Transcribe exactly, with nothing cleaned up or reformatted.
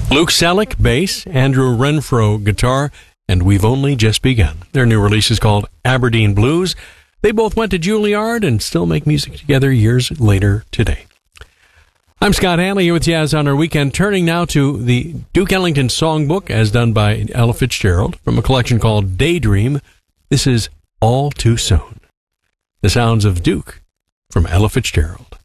Luke Selleck, bass, Andrew Renfro, guitar, and We've Only Just Begun. Their new release is called Aberdeen Blues. They both went to Juilliard and still make music together years later today. I'm Scott Hanley here with Yaz on our weekend, turning now to the Duke Ellington Songbook as done by Ella Fitzgerald from a collection called Daydream. This is All Too Soon. The sounds of Duke from Ella Fitzgerald.